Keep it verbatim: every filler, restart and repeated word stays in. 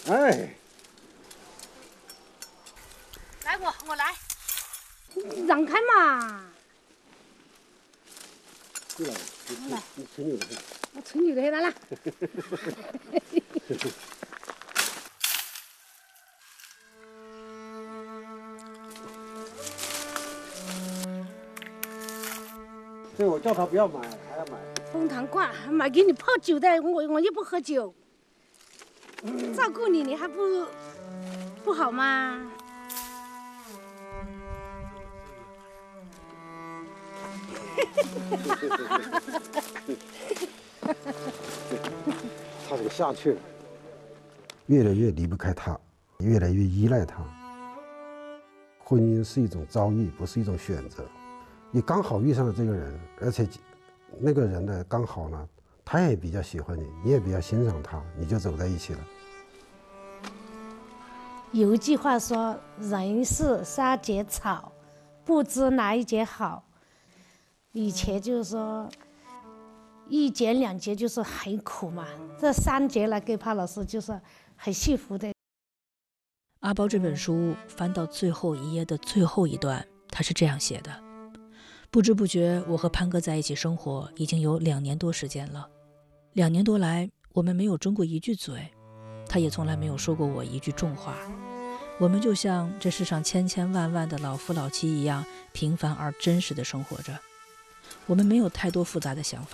哎， 来我我来， 让开嘛！ 过来，你来，你吹牛的很。 我吹牛的很啦。 对，我叫他不要买，还要买。 红糖瓜买给你泡酒的，我我又不喝酒，照顾你你还不不好吗？ 他这个下去了，越来越离不开他，越来越依赖他。婚姻是一种遭遇，不是一种选择。你刚好遇上了这个人，而且那个人呢，刚好呢，他也比较喜欢你，你也比较欣赏他，你就走在一起了。 有一句话说：“人是三节草，不知哪一节好。”以前就是说，一节两节就是很苦嘛，这三节来给潘老师就是很幸福的。 阿包这本书翻到最后一页的最后一段，他是这样写的：不知不觉，我和潘哥在一起生活已经有两年多时间了。两年多来，我们没有争过一句嘴，他也从来没有说过我一句重话。我们就像这世上千千万万的老夫老妻一样，平凡而真实的生活着。我们没有太多复杂的想法。